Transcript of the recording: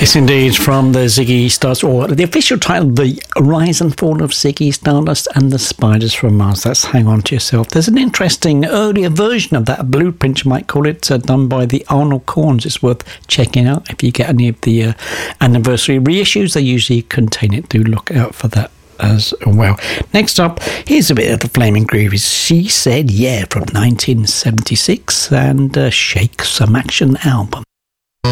Yes, indeed, from the Ziggy Stardust, or the official title, The Rise and Fall of Ziggy Stardust and the Spiders from Mars. That's Hang On To Yourself. There's an interesting earlier version of that, a blueprint you might call it, done by the Arnold Corns. It's worth checking out if you get any of the anniversary reissues. They usually contain it. Do look out for that as well. Next up, here's a bit of the Flaming Groovies. She Said Yeah from 1976 and Shake Some Action album.